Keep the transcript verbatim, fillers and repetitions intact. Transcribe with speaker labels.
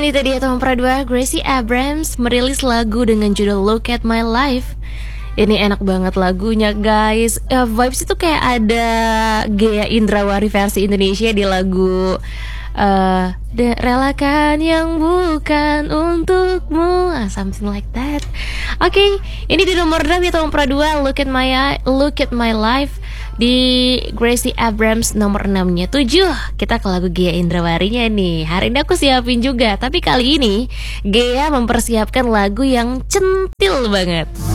Speaker 1: Itu dia tahun dua Gracie Abrams merilis lagu dengan judul Look at My Life. Ini enak banget lagunya guys. uh, Vibes itu kayak ada Gea Indrawari versi Indonesia di lagu uh, de- Relakan yang bukan untukmu, ah, something like that. Oke, okay, ini di nomor enam ya tahun dua Look at My Look at My Life di Gracie Abrams nomor enam-nya. Tujuh, kita ke lagu Gea Indrawarinya nih. Hari ini aku siapin juga, tapi kali ini Gea mempersiapkan lagu yang centil banget.